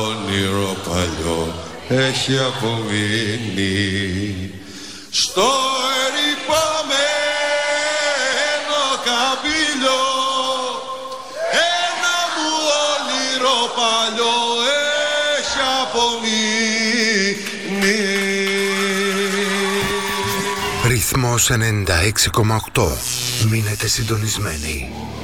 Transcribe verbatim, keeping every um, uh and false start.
όνειρο παλιό έχει απομείνει στο ερυπωμένο καμπύλιο, ένα μου όνειρο παλιό έχει απομείνει. Ρυθμός ενενήντα έξι κόμμα οκτώ. Μείνετε συντονισμένοι.